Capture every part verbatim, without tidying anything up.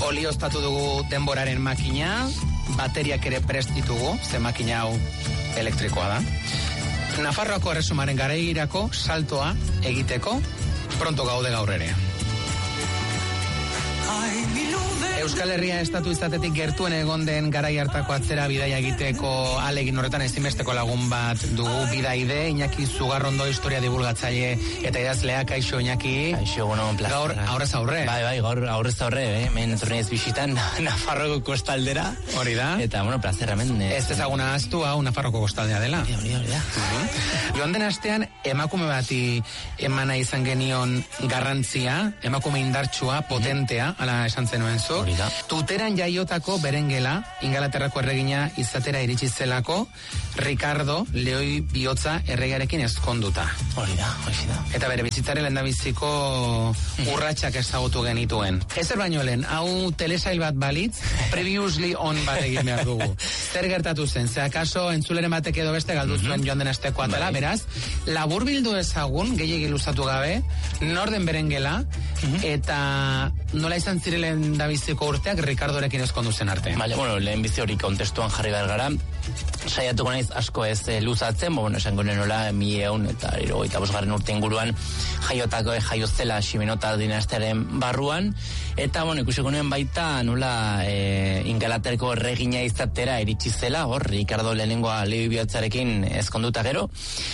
Olioztatu dugu denboraren makina, bateriak ere prest ditugu, ze makina hau elektrikoa da. Nafarroako erresumaren garairako saltoa egiteko, pronto gaude gaur ere. Euskal Herria estatu izatetik gertuen egon den garai hartako atzera bidaia egiteko alegin horretan ezinbesteko lagun bat dugu bidaide, Iñaki Zugarrondo historia divulgatzaile eta idazlea. Kaixo Iñaki. Kaixo, bueno, un placer. Gaur aurrez aurre. Bai, bai, gaur aurrez aurre, eh? Men tornez bisitan Nafarroko kostaldera. Hori da. Eta, bueno, placer hemen. Eh. Ez ezaguna aztu hau Nafarroko kostaldea dela. Hori, hori, hori da. Uh-huh. Joan den astean emakume bati emana izan genion garrantzia, emakume indartsua, potentea, ala esan zenuen zu. Hori da. Tuteran jaiotako berengela, Ingalaterrako erregina izatera iritsi zelako, Ricardo Leoi bihotza erregarekin ezkonduta. Hori da, hori da. Eta bere bizitzaren lehendabiziko urratsak ezagutu genituen. Ezer baino lehen, hau telesail bat balitz, previously on bat egin behar dugu. Zer gertatu zen, ze akaso entzuleren batek edo beste galdu zuen joan den asteko atala, beraz, labur bildu ezagun, gehiegi luzatu gabe, norden berengela, eta nola izan zirelen lehendabiziko urteak Ricardorekin ezkondu zen arte. Vale, bueno, lehen bizi hori kontestuan jarri behar gara. Saiatuko naiz asko ez e, luzatzen, bo, bueno, esango nola mi eun eta irurogeita bosgarren urte inguruan jaiotako e, jaiozela Ximenota dinastiaren barruan, eta bueno, ikusiko nuen baita nola e, Ingalaterako erregina izatera iritsi zela, hor, Ricardo lehenengoa Leoi bihotzarekin ezkonduta gero,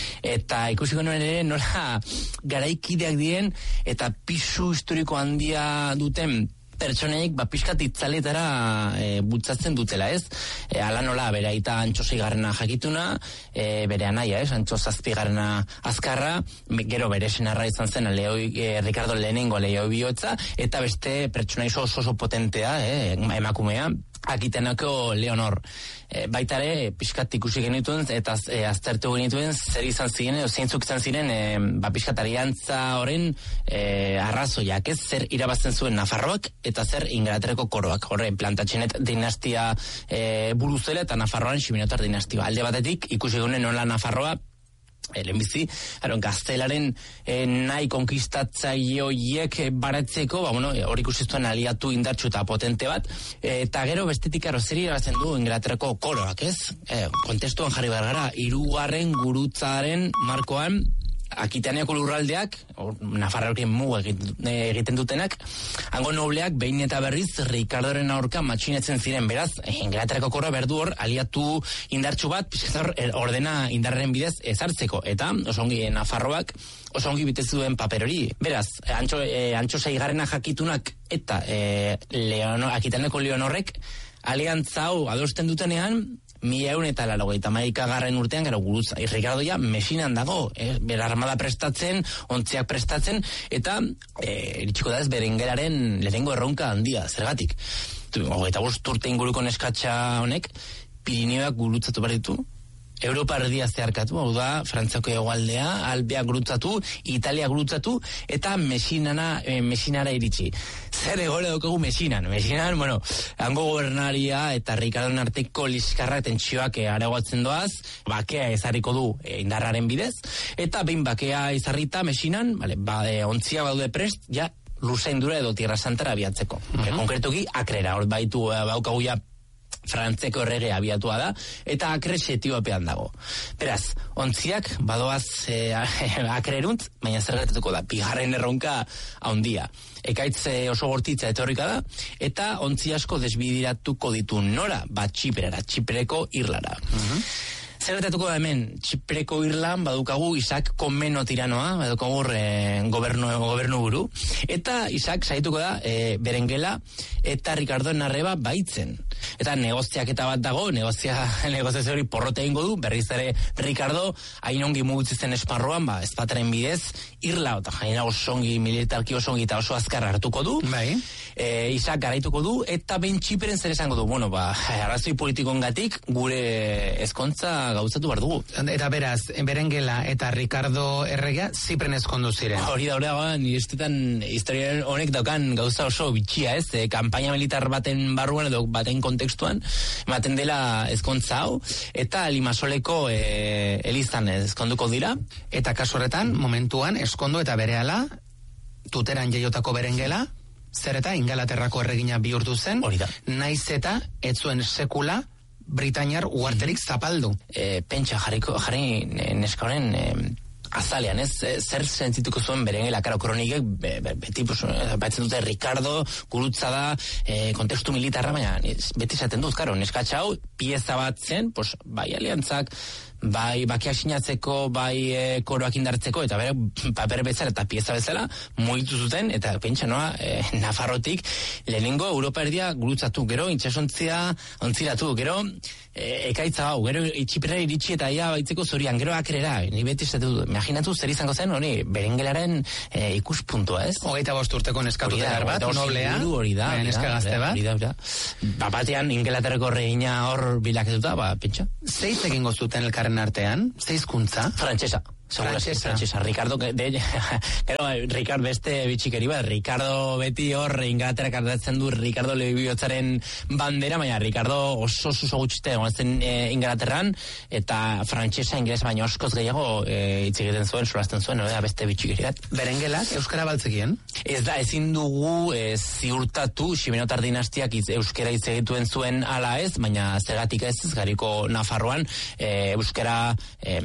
eta ikusiko nuen ere nola garaikideak dien eta pisu historiko handia duten pertsoneik ba pixkat itzaletara e, bultzatzen dutela, ez? E, ala nola, bere aita Antxo seigarrena jakituna, e, bere anaia, ez? Antxo zazpigarrena azkarra, gero bere senarra izan zen Leoi, e, Ricardo lehenengo Leoi bihotza, eta beste pertsona oso oso potentea, e, emakumea, Akitenako Leonor. E, baitare, pixkat ikusi genituen, eta e, aztertu genituen, zer izan ziren, edo zeintzuk izan ziren, e, ba, pixkat aliantza horren e, arrazoiak, ez? Zer irabazten zuen Nafarroak, eta zer Ingalaterrako koroak. Horre, Plantagenet dinastia e, buruzela, eta Nafarroan Ximenotar dinastia. Alde batetik, ikusi genuen nola Nafarroa, lehenbizi, gaztelaren e, nahi konkistatzaile horiek e, baratzeko, ba, bueno, hori ikusiztuen aliatu indartsu eta potente bat, e, eta gero bestetik arrozeri irabazten du Ingalaterrako koroak, ez? E, kontestuan jarri behar gara, hirugarren gurutzaren markoan, Akitaniako lurraldeak, Nafarroaren muga egiten dutenak, hango nobleak behin eta berriz Ricardoren aurka matxinetzen ziren, beraz, Ingalaterrako koroa berdu hor aliatu indartsu bat, pizkazor ordena indarren bidez ezartzeko, eta osongi Nafarroak osongi bitezuen paper hori. Beraz, Antxo, e, Antxo seigarrena jakitunak eta e, Leonor, Akitaniako Leonorrek aliantza hau adosten dutenean, mila eun eta laurogeita hamaika garren urtean, gero gurutza, Ricardo ja Mesinan dago, eh? Bera armada prestatzen, ontziak prestatzen, eta eh, iritsiko da ez berengelaren lehenengo erronka handia, zergatik. Hogeita bost urte inguruko neskatxa honek, Pirineoak gurutzatu behar ditu, Europa erdia zeharkatu, hau da, Frantziako hegoaldea, Alpeak gurutzatu, Italia gurutzatu, eta Mesinana, eh, Mesinara iritsi. Zer egole daukagu Mesinan? Mesinan, bueno, hango gobernaria eta Ricardoren arteko liskarra tentsioak areagoatzen doaz, bakea ezarriko du e, indarraren bidez, eta behin bakea ezarrita Mesinan, vale, ba, e, ontzia baude prest, ja, luzaindura edo Tierra Santara abiatzeko. Uh-huh. E, konkretuki, Akrera, hor baitu, e, baukagu ja, Frantzeko errege abiatua da, eta Akre Etiopian dago. Beraz, ontziak badoaz e, Akreruntz, baina zer gertatuko da, bigarren erronka handia. Ekaitz oso bortitza etorrika da, eta ontzi asko desbidiratuko ditu nora, bat Txiprera, Txipreko Irlara. Uh-huh. Zer gertatuko da hemen, Txipreko Irlan badukagu Isaac Komneno tiranoa, badukagu e, gobernu, gobernu buru, eta Isaac saituko da e, berengela eta Ricardoen arreba baitzen. Eta negoziaketa bat dago, negozia, negoziazio hori porrote egingo du, berriz ere Ricardo hain ongi mugitzen esparruan, ba, ezpataren bidez, Irla, eta jaina osongi, militarki osongi eta oso azkar hartuko du, bai. e, Isaac garaituko du, eta ben Txipren zer esango du, bueno, ba, arrazoi politikoengatik gure ezkontza gauzatu behar dugu. Eta beraz, berengela eta Ricardo erregea Zipren ezkondu ziren. Hori da, hori da, nire estetan historia honek daukan gauza oso bitxia, ez? E, kampaina militar baten barruan edo baten kontekstuan, ematen dela ezkontza hau, eta Limasoleko e, elizan ezkonduko dira. Eta kasu horretan, momentuan, ezkondu eta berehala, tuteran jaiotako berengela, zer eta Ingalaterrako erregina bihurtu zen, hori da. Naiz eta ez zuen sekula Britainiar uarterik zapaldu. E, pentsa jarriko, jarri neska honen e, azalean, ez, zer sentzituko zuen berengela, karo, kronikek, be, be, beti, pues, baitzen dute Ricardo, gurutza da, e, kontestu militarra, baina beti esaten dut, karo, neskatxau, pieza bat zen, pues, bai aliantzak, bai bakiak sinatzeko, bai e, koroak indartzeko, eta bere paper bezala eta pieza bezala mugitu zuten, eta pentsa noa e, Nafarrotik lehenengo Europa erdia gurutzatu, gero intxasontzia ontziratu, gero e, ekaitza hau, gero itxiperra iritsi eta ia baitzeko zorian, gero akrera, ni beti esatu du, imaginatu zer izango zen, hori, berengelaren e, ikuspuntua, ez? Hogeita bost urteko neskatu tegar bat, noblea, hori da, neska gazte bat. Hori da, hori da. Ba, batean Ingalaterrako regina hor bilaketuta, ba, pentsa. Zeiz egingo zuten elkarren artean? Zeizkuntza? Frantsesa. Frantsesa. Frantsesa. Ricardo, de, gero, Ricardo beste bitxikeri bat, Ricardo beti hor Ingalaterrak ardatzen du Ricardo Lebiotzaren bandera, baina Ricardo oso oso gutxite egon e, Ingalaterran, eta frantsesa ingeles baino askoz gehiago e, hitz egiten zuen, solasten zuen, no, beste bitxikeri bat. Berengelak euskara baltzekien? Ez da, ezin dugu e, ziurtatu Ximenotar dinastiak iz, euskara hitz egituen zuen ala ez, baina zergatik ez ez gariko Nafarroan e, euskara e,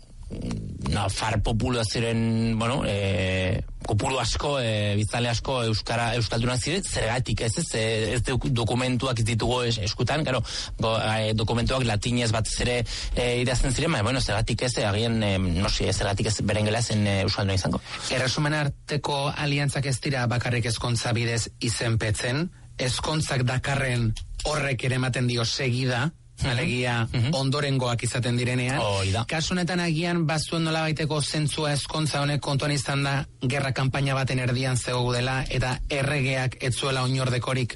Nafar populazioaren, bueno, e, kopuru asko, e, bizale asko euskara euskaldunak ziren, zergatik ez ez, ez dokumentuak ez ditugu es, eskutan, karo, go, e, dokumentuak latinez bat zere e, idazten ziren, baina, bueno, zergatik ez, agian, e, no sé, zergatik ez berengela zen e, euskalduna izango. Erresumen arteko aliantzak ez dira bakarrik ezkontza bidez izenpetzen, ezkontzak dakarren horrek ere ematen dio segida, alegia uh-huh. ondorengoak izaten direnean. Oh, kasu honetan agian bazuen nola baiteko zentzua ezkontza honek kontuan izan da gerra kanpaina baten erdian zegoela eta erregeak ez zuela oinordekorik.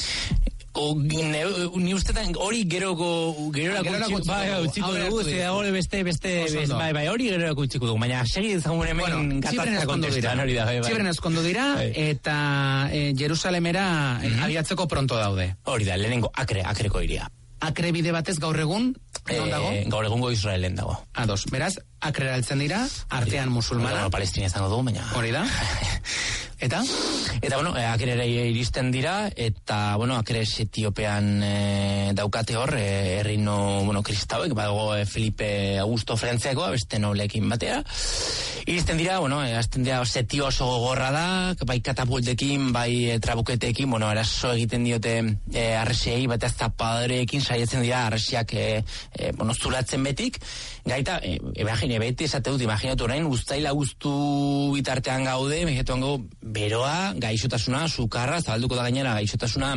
O, ne, ni ustetan hori geroko gerorako utziko dugu, ze hori beste beste bai bai hori gerorako utziko dugu, baina segi ezagun hemen bueno, gatazka kontestuan hori da, bai bai. Txibren eskondu dira eta e, Jerusalemera mm-hmm. abiatzeko pronto daude. Hori da, lehenengo Akre, Akreko iria. Akre bide batez gaur egun, non dago? E, gaur egungo Israelen dago. Ados, beraz, Akrera altzen dira, artean musulmana. Bueno, Palestina izango dugu, baina... Hori da. Eta? Eta, bueno, Akrera iristen dira, eta, bueno, Akres Etiopean e, daukate hor, e, errino, bueno, kristauek, badago e, Felipe Augusto Frantziakoa, beste noblekin batera. Iristen dira, bueno, e, azten dira, setio oso gogorra da, bai katapultekin, bai e, trabuketekin, bueno, eraso egiten diote e, arresiei, bat ez zapadoreekin saietzen dira arresiak, e, e, bueno, zulatzen betik. Gaita, e, imagine, beti esate dut, imaginatu orain, guztaila guztu bitartean gaude, mehetuan gau, beroa, gaixotasuna, sukarra, zabalduko da gainera gaixotasuna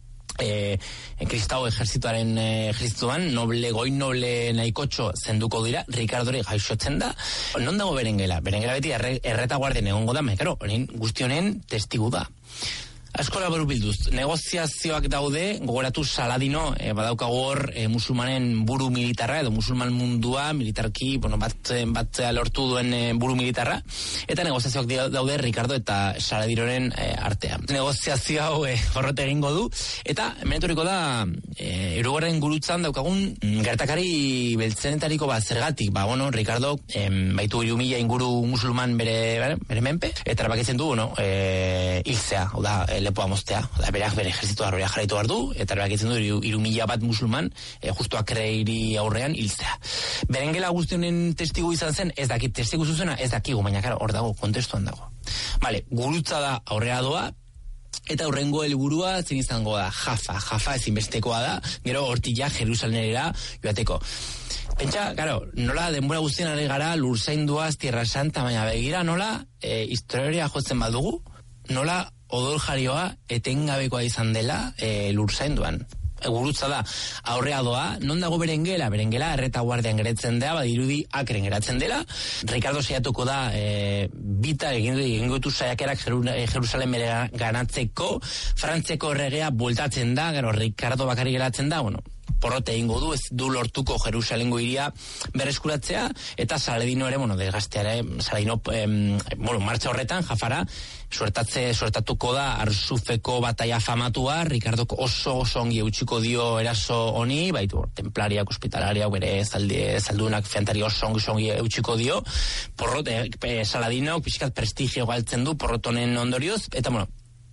e, kristau ejerzituaren e, ejerzituan, noble, goi noble nahikotxo zenduko dira, Ricardore gaixotzen da. Non dago berengela? Berengela beti erre, erreta guarden egongo da, mekaro, guztionen testigu da. Askola beru bilduz, negoziazioak daude, gogoratu Saladino, e, badaukagu hor e, musulmanen buru militarra, edo musulman mundua, militarki, bueno, bat, bat lortu duen e, buru militarra, eta negoziazioak daude Ricardo eta Saladinoren e, artean. Negoziazio hau e, horrete egingo du, eta meneturiko da, e, erugarren gurutzan daukagun gertakari beltzenetariko bat zergatik, ba, bueno, Ricardo e, baitu hiru mila inguru musulman bere, bere, bere menpe, eta erabakitzen du, bueno, e, hiltzea, hau da, e, lepoa moztea, da berak bere ejerzitu arroia jarraitu behar du, eta erabakitzen du hiru mila bat musulman e, justu Akreiri aurrean hiltzea. Berengela guztionen testigu izan zen, ez dakit testigu zuzena, ez dakigu, baina karo, hor dago, kontestuan dago. Vale, gurutza da aurrea doa, eta aurrengo helburua zen izango da, Jafa, Jafa ezinbestekoa da, gero hortila Jerusalenera joateko. Pentsa, karo, nola denbora guztien ari gara lurzainduaz, Tierra Santa, baina begira nola e, historia jotzen badugu, nola odol jarioa etengabekoa izan dela e, lurzainduan. Gurutza da, aurrea doa, non dago berengela? Berengela erreta guardian geratzen da, badirudi Akren geratzen dela. Ricardo saiatuko da, e, bita egin dutu saiakerak Jerusalem ganatzeko, Frantzeko erregea bueltatzen da, gero Ricardo bakari geratzen da, bueno, porrote egingo du, ez du lortuko Jerusalengo iria berreskuratzea, eta Saladino ere, bueno, desgazteare, Saladino, em, bueno, martxa horretan, Jafara, suertatze, suertatuko da Arsufeko bataia famatua, Ricardoko oso oso ongi eutxiko dio eraso honi, baitu, templariak, hospitalariak, bere zaldi, zaldunak, fiantari oso ongi, ongi eutxiko dio, porrote, e, Saladino, pixkat prestigio galtzen du, porrotonen ondorioz, eta, bueno,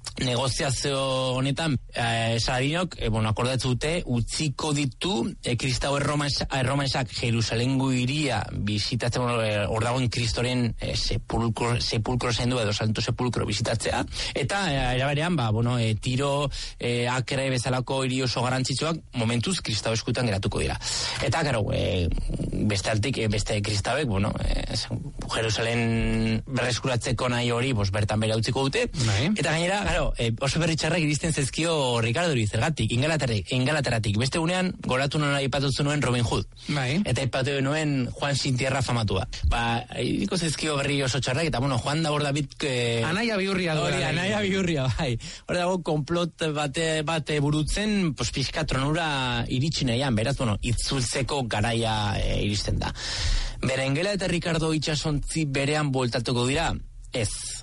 negoziazio honetan eh, Saladinok, eh, bueno, akordatzu dute utziko ditu eh, kristau erromansak Jerusalengo hiria bisitatzen, hor eh, dagoen kristoren eh, sepulkro, sepulkro zendu edo santo sepulkro bisitatzea, eta eh, eraberean ba, bueno, eh, Tiro eh, Akre bezalako hiri oso garrantzitsuak momentuz kristau eskutan geratuko dira. Eta karo, eh, beste altik, eh, beste kristauek, bueno, eh, Jerusalen berreskuratzeko nahi hori, bos, bertan bere utziko dute, Bai. eta gainera, karo, E, oso berritxarrak iristen zezkio Ricardo zergatik, Ingalaterratik, Ingalaterratik. Beste unean, goratu nola ipatutzu nuen Robin Hood. Bai. Eta ipatu nuen Juan Sin Tierra famatua. Ba, iriko zezkio berri oso txarrak, eta bueno, Juan da hor David... Que... Anaia bihurria duela. Hori, anaia bihurria, bai. Hor dago konplot bate, bate burutzen, pues, pixka tronura iritsi nahian, beraz, bueno, itzultzeko garaia e, iristen da. Berengela eta Ricardo itxasontzi berean bueltatuko dira, ez.